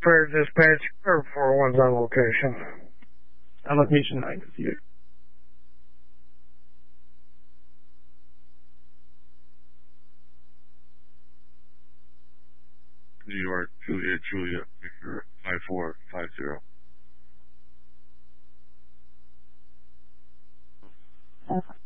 Fair dispatch, or 401's on location. On location 9 to see it. New York, Juliet, Victor, 5450. Okay.